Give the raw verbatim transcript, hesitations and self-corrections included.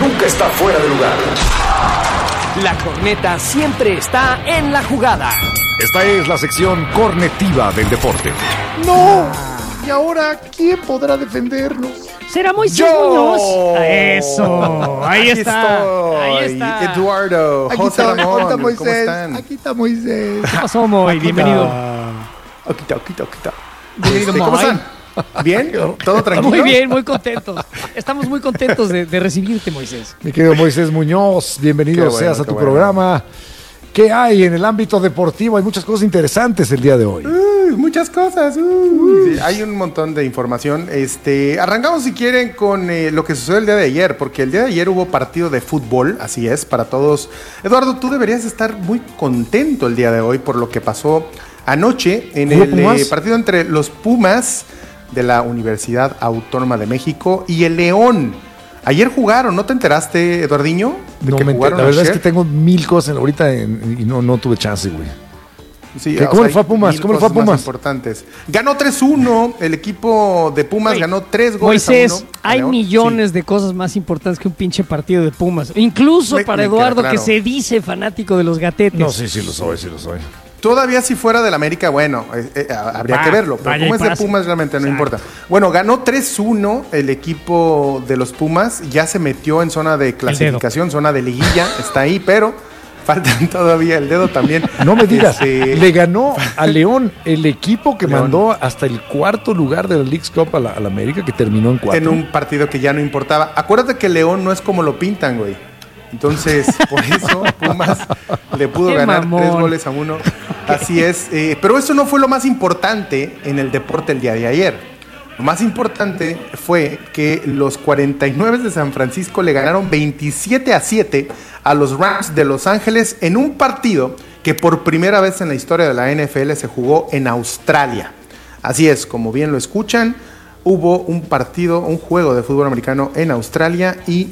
nunca está fuera de lugar. La corneta siempre está en la jugada. Esta es la sección cornetiva del deporte. ¡No! ¿Y ahora quién podrá defendernos? ¿Será Moisés ¡Yo! Muñoz? Eso, ahí Aquí está, estoy. ahí está. Eduardo, Aquí José está, Ramón, está Moisés. ¿cómo están? Aquí está Moisés. ¿Qué pasó, Moy? Aquí Bienvenido. está. Aquí está, aquí está, aquí está. Bienvenido, Este, ¿Cómo Moy. están? ¿Bien? ¿Todo tranquilo? Muy bien, muy contentos. Estamos muy contentos de, de recibirte, Moisés. Mi querido Moisés Muñoz, bienvenido Qué bueno, seas a qué tu bueno. programa. ¿Qué hay en el ámbito deportivo? Hay muchas cosas interesantes el día de hoy. Uy, muchas cosas. uy. Sí, hay un montón de información. Este, arrancamos si quieren con eh, lo que sucedió el día de ayer, porque el día de ayer hubo partido de fútbol, así es, para todos. Eduardo, tú deberías estar muy contento el día de hoy por lo que pasó anoche en ¿Jugó el Pumas? eh, partido entre los Pumas de la Universidad Autónoma de México y el León. Ayer jugaron, ¿no te enteraste, Eduardiño? De No que me enter- jugaron la verdad es ayer? que tengo mil cosas en- ahorita en- y no, no tuve chance, güey. Sí, ¿Qué- o cómo sea, le fue a hay Pumas? mil ¿Cómo le fue a cosas más Pumas? importantes. Ganó tres uno, el equipo de Pumas Oye, ganó tres goles Moisés, a uno. a hay León. millones Sí. de cosas más importantes que un pinche partido de Pumas. Incluso Me- para me queda Eduardo, claro. que se dice fanático de los gatetes. No, sí, sí lo soy, sí lo soy. Todavía si fuera del América, bueno, eh, eh, habría Va, que verlo. Pero vaya como y es de pase. Pumas, realmente no Exacto. importa. Bueno, ganó tres uno el equipo de los Pumas. Ya se metió en zona de clasificación, zona de liguilla. Está ahí, pero faltan todavía el dedo también. No me digas, Este, le ganó a León el equipo que León. mandó hasta el cuarto lugar de la Leagues Cup a la, a la América, que terminó en cuatro. en un partido que ya no importaba. Acuérdate que León no es como lo pintan, güey. Entonces, por eso Pumas le pudo Qué ganar mamón. tres goles a uno. Así es. eh, pero eso no fue lo más importante en el deporte el día de ayer. Lo más importante fue que los cuarenta y nueve de San Francisco le ganaron veintisiete a siete a los Rams de Los Ángeles en un partido que por primera vez en la historia de la N F L se jugó en Australia. Así es, como bien lo escuchan, hubo un partido, un juego de fútbol americano en Australia y